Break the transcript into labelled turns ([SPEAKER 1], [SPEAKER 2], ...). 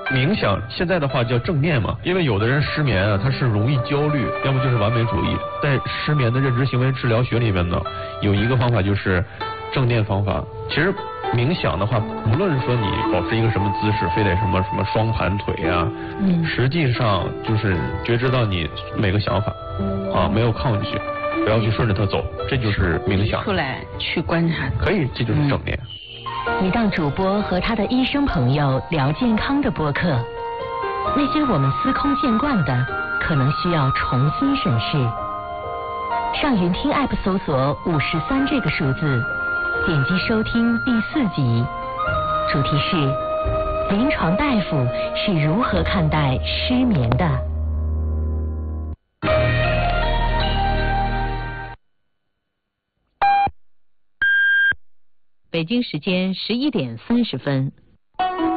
[SPEAKER 1] 冥想现在的话叫正念嘛，因为有的人失眠啊，他是容易焦虑，要么就是完美主义。在失眠的认知行为治疗学里面呢，有一个方法就是正念方法。其实冥想的话，无论说你保持一个什么姿势，非得什么双盘腿啊，实际上就是觉知到你每个想法啊，没有抗拒，不要去顺着它走，这就是冥想。
[SPEAKER 2] 出来去观察，
[SPEAKER 1] 可以，这就是正念。
[SPEAKER 3] 一档主播和他的医生朋友聊健康的播客，那些我们司空见惯的，可能需要重新审视。上云听 App 搜索53这个数字，点击收听第4集，主题是临床大夫是如何看待失眠的。北京时间11点30分。